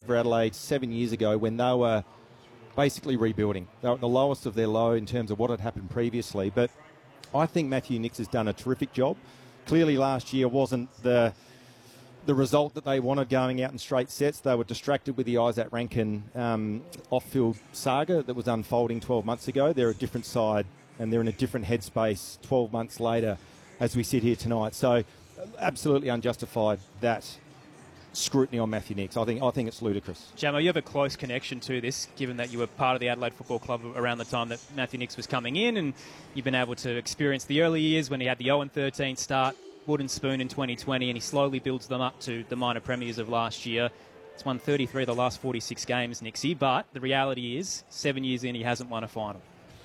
for Adelaide 7 years ago when they were basically rebuilding. They were at the lowest of their low in terms of what had happened previously. But I think Matthew Nicks has done a terrific job. Clearly last year wasn't the result that they wanted going out in straight sets. They were distracted with the Isaac Rankin off-field saga that was unfolding 12 months ago. They're a different side and they're in a different headspace 12 months later as we sit here tonight. So absolutely unjustified that scrutiny on Matthew Nicks. I think it's ludicrous. Jamo, you have a close connection to this, given that you were part of the Adelaide Football Club around the time that Matthew Nicks was coming in, and you've been able to experience the early years when he had the 0-13 start, wood and spoon in 2020, and he slowly builds them up to the minor premiers of last year. He's won 33 of the last 46 games, Nixie, but the reality is 7 years in, he hasn't won a final.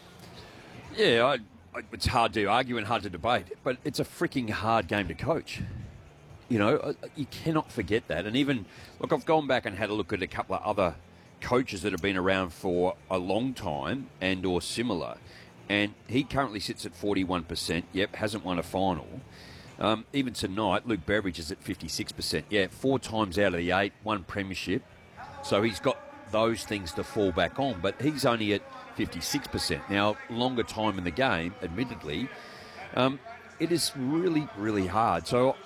Yeah, it's hard to argue and hard to debate, but it's a freaking hard game to coach. You know, you cannot forget that. And even, look, I've gone back and had a look at a couple of other coaches that have been around for a long time and or similar. And he currently sits at 41%. Yep, hasn't won a final. Even tonight, Luke Beveridge is at 56%. Yeah, 4 times out of the 8, 1 premiership. So he's got those things to fall back on. But he's only at 56%. Now, longer time in the game, admittedly. It is really, really hard. So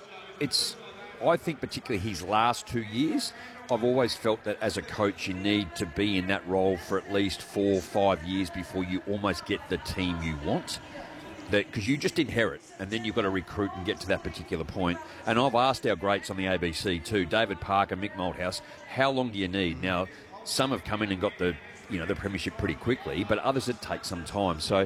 I think particularly his last 2 years, I've always felt that as a coach you need to be in that role for at least 4 or 5 years before you almost get the team you want. Because you just inherit and then you've got to recruit and get to that particular point. And I've asked our greats on the ABC too, David Parker, Mick Malthouse, how long do you need? Now, some have come in and got the premiership pretty quickly, but others it takes some time. So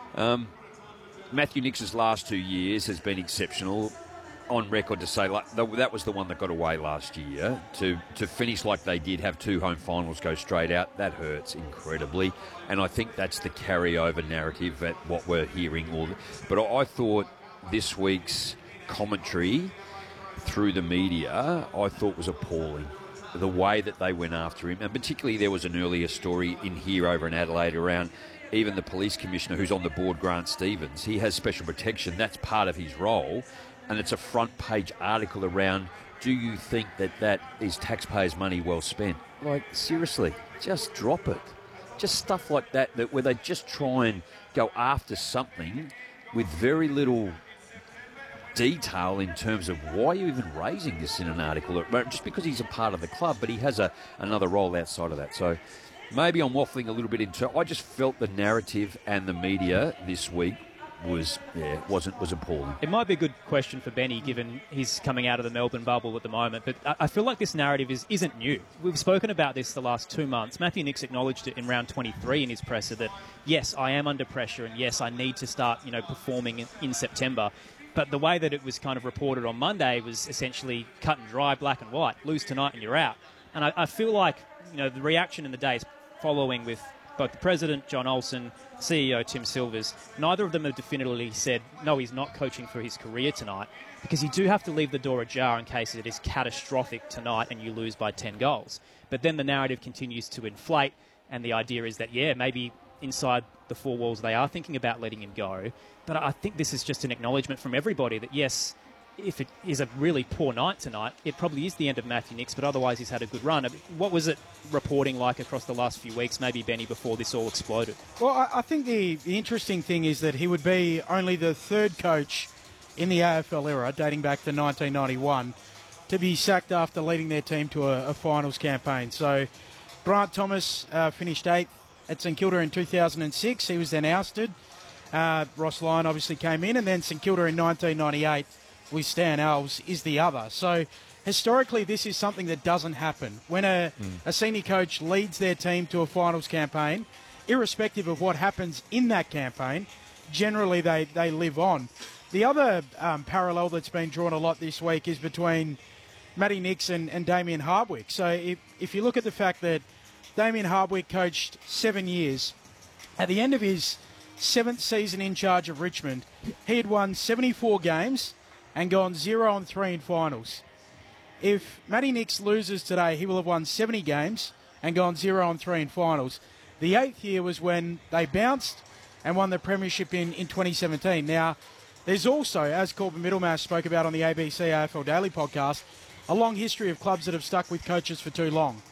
Matthew Nicks' last 2 years has been exceptional. On record to say, like, that was the one that got away last year. To finish like they did, have 2 home finals go straight out, that hurts incredibly. And I think that's the carryover narrative at what we're hearing. But I thought this week's commentary through the media, I thought was appalling. The way that they went after him. And particularly there was an earlier story in here over in Adelaide around even the police commissioner who's on the board, Grant Stevens. He has special protection. That's part of his role. And it's a front page article around, do you think that is taxpayers' money well spent? Like, seriously, just drop it. Just stuff like that where they just try and go after something with very little detail in terms of why you're even raising this in an article. Just because he's a part of the club, but he has another role outside of that. So maybe I'm waffling a little bit I just felt the narrative and the media this week was appalling. It might be a good question for Benny, given he's coming out of the Melbourne bubble at the moment, but I feel like this narrative isn't new. We've spoken about this the last 2 months. Matthew Nicks acknowledged it in round 23 in his presser that, yes, I am under pressure and, yes, I need to start performing in September. But the way that it was kind of reported on Monday was essentially cut and dry, black and white. Lose tonight and you're out. And I feel like the reaction in the days following with both the president, John Olsen, CEO, Tim Silvers, neither of them have definitively said, no, he's not coaching for his career tonight, because you do have to leave the door ajar in case it is catastrophic tonight and you lose by 10 goals. But then the narrative continues to inflate, and the idea is that, yeah, maybe inside the 4 walls they are thinking about letting him go. But I think this is just an acknowledgement from everybody that, yes, if it is a really poor night tonight, it probably is the end of Matthew Nicks, but otherwise he's had a good run. What was it reporting like across the last few weeks, maybe, Benny, before this all exploded? Well, I think the interesting thing is that he would be only the 3rd coach in the AFL era, dating back to 1991, to be sacked after leading their team to a finals campaign. So Grant Thomas finished 8th at St Kilda in 2006. He was then ousted. Ross Lyon obviously came in, and then St Kilda in 1998 with Stan Alves is the other. So historically, this is something that doesn't happen. When a senior coach leads their team to a finals campaign, irrespective of what happens in that campaign, generally they live on. The other parallel that's been drawn a lot this week is between Matty Nicks and Damien Hardwick. So if you look at the fact that Damien Hardwick coached 7 years, at the end of his 7th season in charge of Richmond, he had won 74 games and gone 0-3 in finals. If Matty Nicks loses today, he will have won 70 games and gone 0-3 in finals. The 8th year was when they bounced and won the premiership in 2017. Now, there's also, as Corbin Middlemash spoke about on the ABC AFL Daily podcast, a long history of clubs that have stuck with coaches for too long.